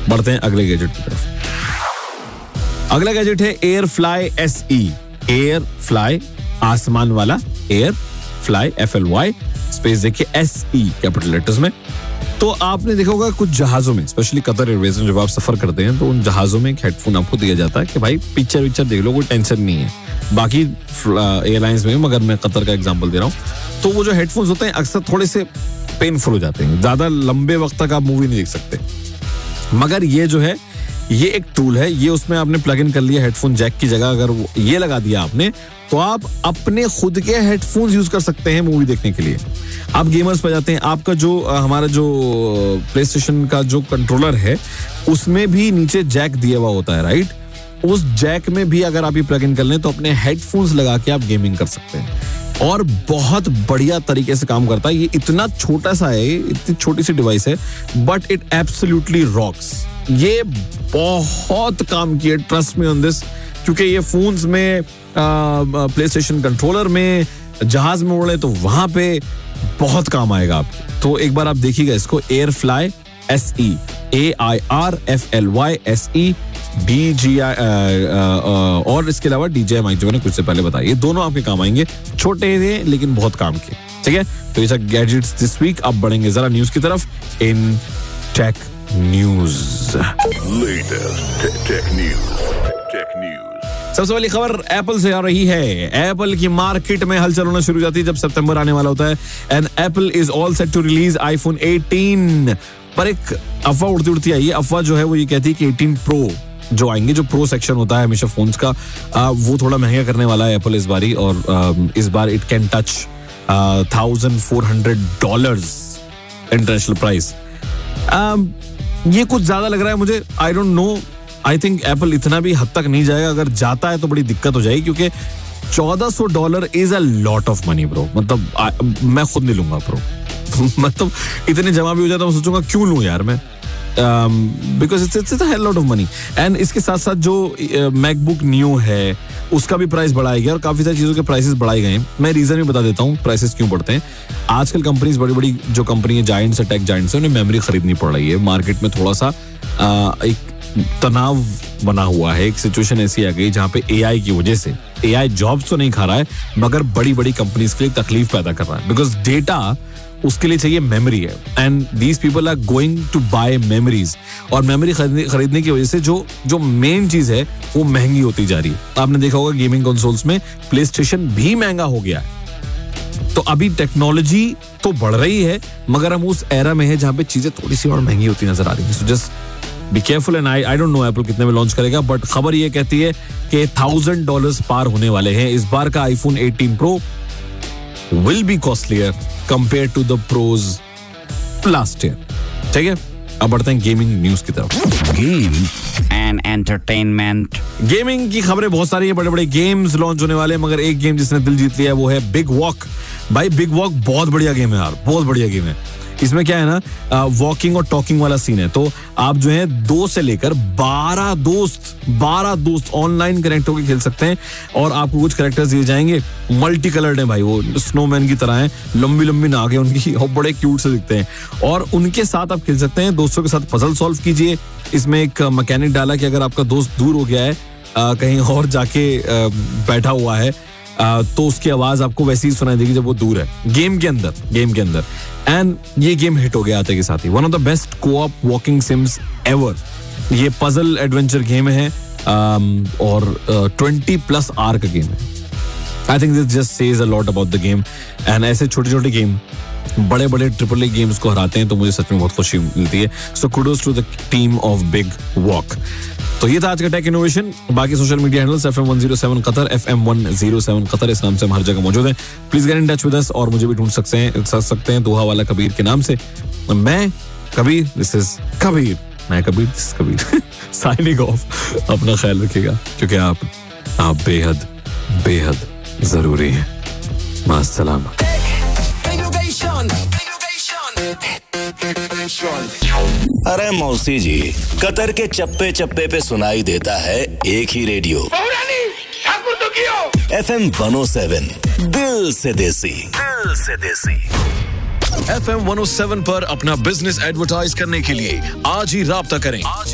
बढ़ते हैं अगले गैजेट की तरफ. अगला गैजेट है एयरफ्लाई SE. एयरफ्लाई आसमान वाला, एयरफ्लाई FLY स्पेस देखिए SE कैपिटल लेटर्स में. तो आपने देखा होगा कुछ जहाजों में, स्पेशली कतर एयरवेज में जब आप सफर करते हैं तो उन जहाजों में एक हेडफोन आपको दिया जाता है कि भाई पिक्चर देख लो, कोई टेंशन नहीं है. बाकी एयरलाइंस में, मगर मैं कतर का एग्जांपल दे रहा हूँ, तो वो जो हेडफोन्स होते हैं अक्सर थोड़े से पेनफुल हो जाते हैं. ज्यादा लंबे वक्त तक आप मूवी नहीं देख सकते. मगर ये जो है, ये एक टूल है, ये उसमें आपने प्लग इन कर लिया हेडफोन जैक की जगह, अगर ये लगा दिया आपने तो आप अपने खुद के हेडफोन्स यूज कर सकते हैं मूवी देखने के लिए. आप गेमर्स पे जाते हैं, आपका जो हमारा जो प्ले स्टेशन का जो कंट्रोलर है उसमें भी नीचे जैक दिया हुआ होता है, राइट. उस जैक में भी अगर आप ये प्लग इन कर लें तो अपने हेडफोन्स लगा के आप गेमिंग कर सकते हैं और बहुत बढ़िया तरीके से काम करता है. ये इतना छोटा सा है, इतनी छोटी सी डिवाइस है, बट इट एब्सोल्युटली रॉक्स. ये बहुत काम किया, ट्रस्ट मी ऑन दिस, क्योंकि ये फोन्स में, प्ले स्टेशन कंट्रोलर में, जहाज में उड़े तो वहां पे बहुत काम आएगा आपको. तो एक बार आप देखिएगा इसको, एयरफ्लाई SE, AIRFLY SE DJI, और इसके अलावा DJI माइक जो मैंने कुछ से पहले बताया, ये दोनों आपके काम आएंगे. छोटे थे लेकिन बहुत काम के. ठीक है, तो ये सब गैजेट्स दिस वीक. अब बढ़ेंगे जरा न्यूज की तरफ इन टेक न्यूज. सबसे पहली खबर एप्पल से आ रही है. एप्पल की मार्केट में हलचल होना शुरू हो जाती है जब सितंबर आने वाला होता है. And Apple is all set to release iPhone 18. पर एक अफवाह उड़ती आई है. अफवाह जो है वो ये कहती है कि 18 Pro जो आएंगे, जो प्रो सेक्शन होता है हमेशा फोन्स का, वो थोड़ा महंगा करने वाला है एप्पल इस बारी. और इस बार it can touch $1,400 international price. ये कुछ ज्यादा लग रहा है मुझे. I don't know, I think Apple इतना भी हद तक नहीं जाएगा. अगर जाता है तो बड़ी दिक्कत हो जाएगी, क्योंकि $1,400 is a lot of money bro. मतलब मैं खुद नहीं लूंगा प्रो. मतलब इतने जमा भी हो जाता है, मैं सोचूंगा क्यों लूं यार मैं, because it's a lot of money. And इसके साथ साथ जो मैकबुक न्यू है उसका भी प्राइस बढ़ाया गया और काफी सारी चीजों के प्राइसेस बढ़ाए गए हैं. मैं रीजन भी बता देता हूँ प्राइसेस क्यों बढ़ते हैं. आजकल कंपनीज, बड़ी बड़ी जो कंपनी है, जायंट्स है, टेक जायंट्स है, उन्हें मेमोरी खरीदनी पड़ रही है. मार्केट में थोड़ा सा एक तनाव बना हुआ है. एक सिचुएशन ऐसी आ गई जहां पे AI की वजह से, AI जॉब्स तो नहीं खा रहा है मगर बड़ी बड़ी कंपनीज के लिए तकलीफ पैदा कर रहा है. बिकॉज डेटा उसके लिए चाहिए मेमोरी है, and these people are going to bye memories. और मेमोरी खरीदने की वजह से जो मेन चीज है वो महंगी होती जा रही है. आपने देखा होगा गेमिंग कंसोल्स में प्ले स्टेशन भी महंगा हो गया है. तो अभी टेक्नोलॉजी तो बढ़ रही है मगर हम उस एरा में है जहां पे चीजें थोड़ी सी और महंगी होती नजर आ रही है. So just be careful. And I don't know Apple कितने में लॉन्च करेगा, बट खबर ये कहती है कि $1,000 पार होने वाले हैं. इस बार का iPhone 18 Pro will be costlier compared to the Pros last year. ठीक है, अब बढ़ते हैं गेमिंग न्यूज की तरफ. Game and entertainment. गेमिंग की खबरें बहुत सारी है. बड़े बड़े गेम्स लॉन्च होने वाले हैं, मगर एक गेम जिसने दिल जीत लिया है वो है बिग वॉक. भाई बिग वॉक बहुत बढ़िया गेम है यार, बहुत बढ़िया गेम है. इसमें क्या है ना, वॉकिंग और टॉकिंग वाला सीन है. तो आप जो है 2 से लेकर 12 दोस्त ऑनलाइन कनेक्ट होकर खेल सकते हैं. और आपको कुछ कैरेक्टर्स दिए जाएंगे, मल्टी कलर्ड हैं भाई, वो स्नोमैन की तरह हैं, लंबी लंबी नाक है उनकी और बड़े क्यूट से दिखते हैं. और उनके साथ आप खेल सकते हैं. दोस्तों के साथ पजल सॉल्व कीजिए. इसमें एक मैकेनिक डाला कि अगर आपका दोस्त दूर हो गया है, कहीं और जाके बैठा हुआ है, तो उसकी आवाज आपको वैसे ही सुनाई देगी जब वो दूर है गेम के अंदर. एंड ये गेम हिट हो गया आते के साथ ही. One of the best co-op walking CIMS ever. ये पजल एडवेंचर गेम है और 20+ आवर का गेम है. I think this just says a lot about the game. And ऐसे छोटे छोटे गेम बड़े बड़े AAA गेम्स को हराते हैं तो मुझे सच में बहुत खुशी मिलती है. सो kudos to the team of big walk. तो ये था आज का टेक इनोवेशन. बाकी social media handles FM107 Qatar, FM107 Qatar, इस नाम से हम हर जगह मौजूद हैं. Please get in touch with us. और मुझे भी ढूंढ सकते हैं दोहा वाला कबीर के नाम से. मैं कबीर, दिस इज कबीर. मैं Kabir, this is Kabir. Signing off. अपना ख्याल रखिएगा क्योंकि आप बेहद बेहद जरूरी हैं. मास्सलामा. अरे मौसी जी, कतर के चप्पे चप्पे पे सुनाई देता है एक ही रेडियो, FM 107. दिल से देसी. FM 107 पर अपना बिजनेस एडवर्टाइज करने के लिए आज ही राब्ता करें.